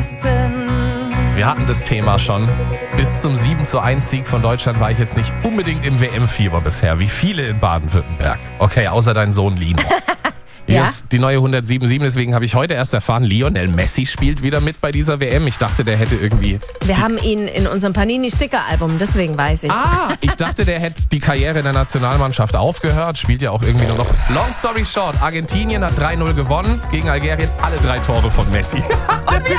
Westen. Wir hatten das Thema schon. Bis zum 7:1 Sieg von Deutschland war ich jetzt nicht unbedingt im WM-Fieber bisher, wie viele in Baden-Württemberg. Okay, außer dein Sohn Lino. Hier Ja? ist die neue 107.7, deswegen habe ich heute erst erfahren, Lionel Messi spielt wieder mit bei dieser WM. Ich dachte, der hätte irgendwie... Wir haben ihn in unserem Panini-Sticker-Album, deswegen weiß ich's. Ich dachte, der hätte die Karriere in der Nationalmannschaft aufgehört, spielt ja auch irgendwie nur noch. Long story short, Argentinien hat 3-0 gewonnen gegen Algerien, alle 3 Tore von Messi.